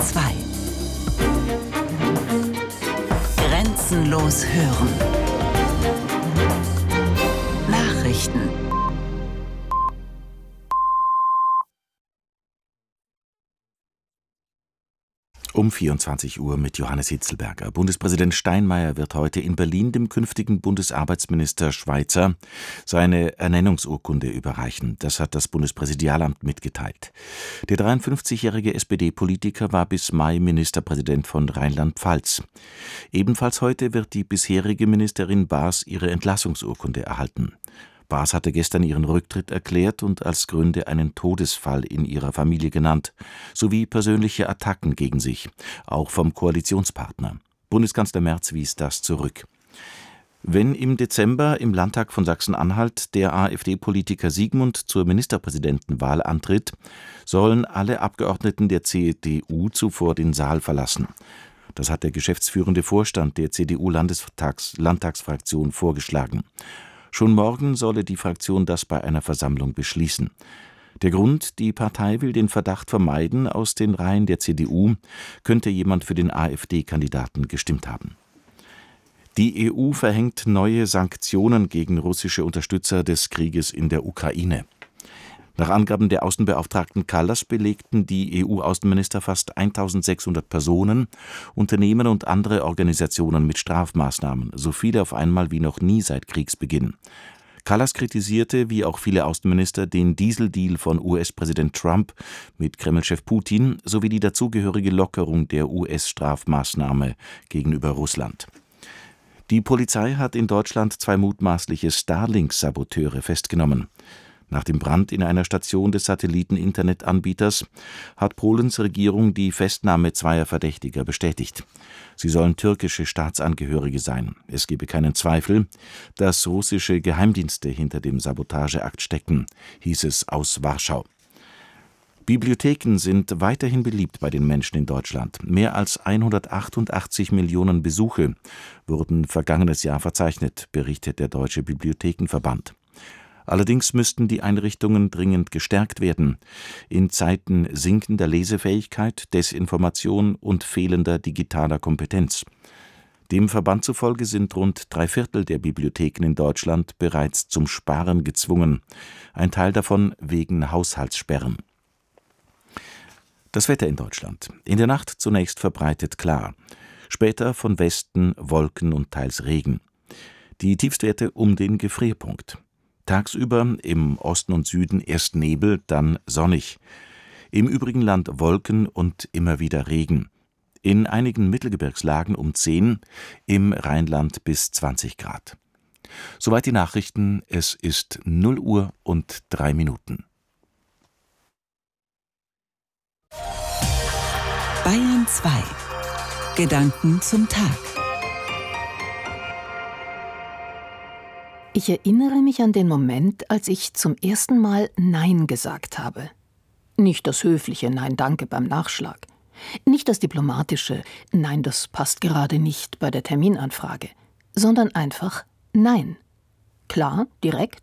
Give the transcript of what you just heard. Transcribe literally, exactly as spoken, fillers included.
zwei. Grenzenlos hören. Nachrichten. Um vierundzwanzig Uhr mit Johannes Hitzelberger. Bundespräsident Steinmeier wird heute in Berlin dem künftigen Bundesarbeitsminister Schweizer seine Ernennungsurkunde überreichen. Das hat das Bundespräsidialamt mitgeteilt. Der dreiundfünfzigjährige S P D-Politiker war bis Mai Ministerpräsident von Rheinland-Pfalz. Ebenfalls heute wird die bisherige Ministerin Baas ihre Entlassungsurkunde erhalten. Baas hatte gestern ihren Rücktritt erklärt und als Gründe einen Todesfall in ihrer Familie genannt, sowie persönliche Attacken gegen sich, auch vom Koalitionspartner. Bundeskanzler Merz wies das zurück. Wenn im Dezember im Landtag von Sachsen-Anhalt der AfD-Politiker Siegmund zur Ministerpräsidentenwahl antritt, sollen alle Abgeordneten der C D U zuvor den Saal verlassen. Das hat der geschäftsführende Vorstand der C D U-Landtagsfraktion vorgeschlagen. Schon morgen solle die Fraktion das bei einer Versammlung beschließen. Der Grund: Die Partei will den Verdacht vermeiden, aus den Reihen der C D U könnte jemand für den AfD-Kandidaten gestimmt haben. Die E U verhängt neue Sanktionen gegen russische Unterstützer des Krieges in der Ukraine. Nach Angaben der Außenbeauftragten Kallas belegten die E U-Außenminister fast eintausendsechshundert Personen, Unternehmen und andere Organisationen mit Strafmaßnahmen, so viele auf einmal wie noch nie seit Kriegsbeginn. Kallas kritisierte, wie auch viele Außenminister, den Dieseldeal von U S-Präsident Trump mit Kremlchef Putin sowie die dazugehörige Lockerung der U S-Strafmaßnahme gegenüber Russland. Die Polizei hat in Deutschland zwei mutmaßliche Starlink-Saboteure festgenommen. Nach dem Brand in einer Station des Satelliten-Internetanbieters hat Polens Regierung die Festnahme zweier Verdächtiger bestätigt. Sie sollen türkische Staatsangehörige sein. Es gebe keinen Zweifel, dass russische Geheimdienste hinter dem Sabotageakt stecken, hieß es aus Warschau. Bibliotheken sind weiterhin beliebt bei den Menschen in Deutschland. Mehr als hundertachtundachtzig Millionen Besuche wurden vergangenes Jahr verzeichnet, berichtet der Deutsche Bibliothekenverband. Allerdings müssten die Einrichtungen dringend gestärkt werden. In Zeiten sinkender Lesefähigkeit, Desinformation und fehlender digitaler Kompetenz. Dem Verband zufolge sind rund drei Viertel der Bibliotheken in Deutschland bereits zum Sparen gezwungen. Ein Teil davon wegen Haushaltssperren. Das Wetter in Deutschland. In der Nacht zunächst verbreitet klar. Später von Westen Wolken und teils Regen. Die Tiefstwerte um den Gefrierpunkt. Tagsüber im Osten und Süden erst Nebel, dann sonnig. Im übrigen Land Wolken und immer wieder Regen. In einigen Mittelgebirgslagen um zehn, im Rheinland bis zwanzig Grad. Soweit die Nachrichten. Es ist null Uhr und drei Minuten. Bayern zwei. Gedanken zum Tag. Ich erinnere mich an den Moment, als ich zum ersten Mal Nein gesagt habe. Nicht das höfliche Nein, danke beim Nachschlag. Nicht das diplomatische Nein, das passt gerade nicht bei der Terminanfrage. Sondern einfach Nein. Klar, direkt,